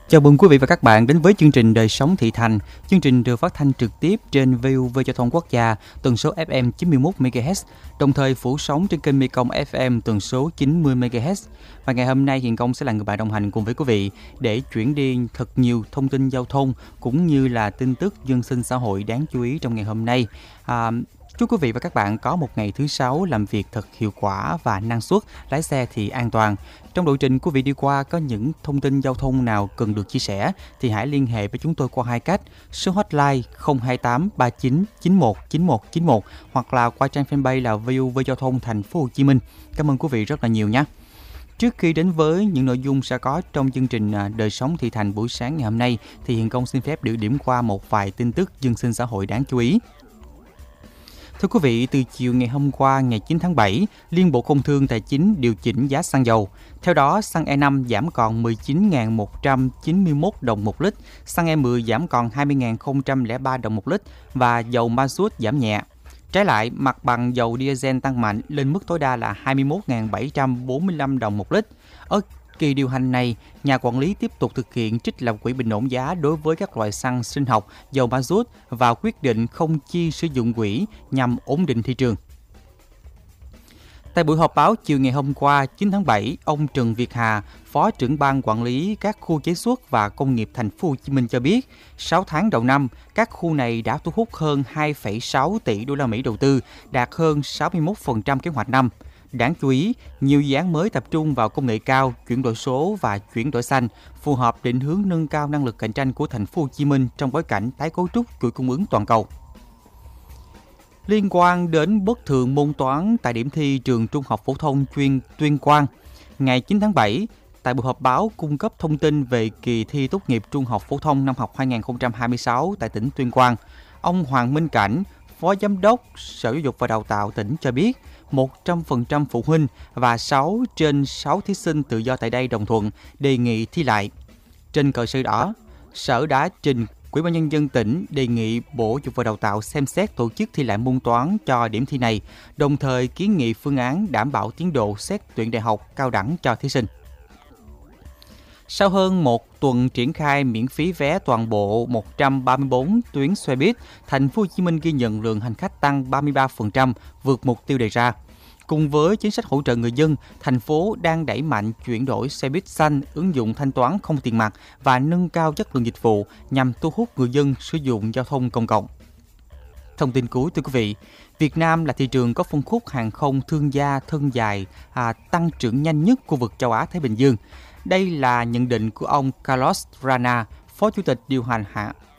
Chào mừng quý vị và các bạn đến với chương trình Đời sống thị thành. Chương trình được phát thanh trực tiếp trên VOV Giao thông Quốc gia, tần số FM 91 MHz, đồng thời phủ sóng trên kênh Mekong FM tần số 90 MHz. Và ngày hôm nay Hiền Công sẽ là người bạn đồng hành cùng với quý vị để chuyển đi thật nhiều thông tin giao thông cũng như là tin tức dân sinh xã hội đáng chú ý trong ngày hôm nay. Chúc quý vị và các bạn có một ngày thứ Sáu làm việc thật hiệu quả và năng suất, lái xe thì an toàn. Trong lộ trình quý vị đi qua có những thông tin giao thông nào cần được chia sẻ thì hãy liên hệ với chúng tôi qua hai cách: số hotline 028 39 91 91 91 hoặc là qua trang fanpage là VOV Giao thông Thành phố Hồ Chí Minh. Cảm ơn quý vị rất là nhiều nhé. Trước khi đến với những nội dung sẽ có trong chương trình Đời sống thị thành buổi sáng ngày hôm nay thì Hiền Công xin phép điểm qua một vài tin tức dân sinh xã hội đáng chú ý. Thưa quý vị, từ chiều ngày hôm qua, ngày 9 tháng 7, Liên Bộ Công Thương Tài chính điều chỉnh giá xăng dầu. Theo đó, xăng E5 giảm còn 19.191 đồng một lít, xăng E10 giảm còn 20.003 đồng một lít và dầu ma rút giảm nhẹ. Trái lại, mặt bằng dầu diesel tăng mạnh lên mức tối đa là 21.745 đồng một lít. Ở kỳ điều hành này, nhà quản lý tiếp tục thực hiện trích lập quỹ bình ổn giá đối với các loại xăng sinh học, dầu ma rút và quyết định không chi sử dụng quỹ nhằm ổn định thị trường. Tại buổi họp báo chiều ngày hôm qua 9 tháng 7, ông Trần Việt Hà, Phó trưởng ban quản lý các khu chế xuất và công nghiệp Thành phố Hồ Chí Minh cho biết, 6 tháng đầu năm, các khu này đã thu hút hơn 2,6 tỷ đô la Mỹ đầu tư, đạt hơn 61% kế hoạch năm. Đáng chú ý, nhiều dự án mới tập trung vào công nghệ cao, chuyển đổi số và chuyển đổi xanh, phù hợp định hướng nâng cao năng lực cạnh tranh của Thành phố Hồ Chí Minh trong bối cảnh tái cấu trúc chuỗi cung ứng toàn cầu. Liên quan đến bất thường môn toán tại điểm thi trường Trung học phổ thông chuyên Tuyên Quang, ngày 9 tháng 7, tại buổi họp báo cung cấp thông tin về kỳ thi tốt nghiệp trung học phổ thông năm học 2026 tại tỉnh Tuyên Quang, ông Hoàng Minh Cảnh, Phó Giám đốc Sở Giáo dục và Đào tạo tỉnh cho biết, 100% phụ huynh và 6 trên 6 thí sinh tự do tại đây đồng thuận đề nghị thi lại. Trên cơ sở đó, Sở đã trình Ủy ban Nhân dân tỉnh đề nghị Bộ Giáo dục và Đào tạo xem xét tổ chức thi lại môn toán cho điểm thi này, đồng thời kiến nghị phương án đảm bảo tiến độ xét tuyển đại học cao đẳng cho thí sinh. Sau hơn một tuần triển khai miễn phí vé toàn bộ 134 tuyến xe buýt, Thành phố Hồ Chí Minh ghi nhận lượng hành khách tăng 33%, vượt mục tiêu đề ra. Cùng với chính sách hỗ trợ người dân, thành phố đang đẩy mạnh chuyển đổi xe buýt xanh, ứng dụng thanh toán không tiền mặt và nâng cao chất lượng dịch vụ nhằm thu hút người dân sử dụng giao thông công cộng. Thông tin cuối thưa quý vị, Việt Nam là thị trường có phân khúc hàng không thương gia thân dài tăng trưởng nhanh nhất khu vực châu Á Thái Bình Dương. Đây là nhận định của ông Carlos Rana, Phó Chủ tịch điều hành